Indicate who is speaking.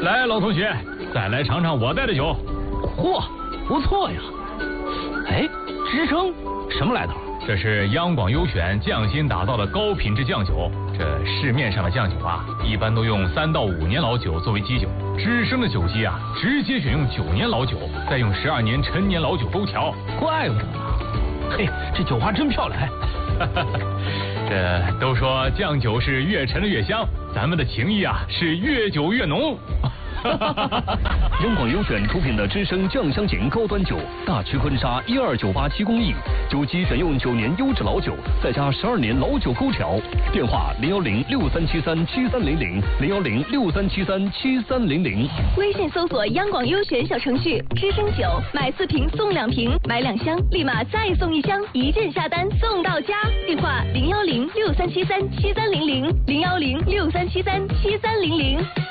Speaker 1: 来，老同学，再来尝尝我带的酒。
Speaker 2: 嚯，不错呀！哎，知声什么来头？
Speaker 1: 这是央广优选匠心打造的高品质酱酒。这市面上的酱酒啊，一般都用3到5年老酒作为基酒，知声的酒基啊，直接选用9年老酒，再用12年陈年老酒勾调。
Speaker 2: 怪不得呢。嘿，这酒花真漂亮。
Speaker 1: 这都说酱酒是越陈的越香，咱们的情谊啊是越久越浓。
Speaker 3: 央广优选出品的知声酱香型高端酒，大曲坤沙12987工艺，酒基选用9年优质老酒，再加12年老酒勾调。电话01063737300，01063737300。
Speaker 4: 微信搜索央广优选小程序，知声酒买4瓶送2瓶，买2箱立马再送1箱，一键下单送到家。电话01063737300，01063737300。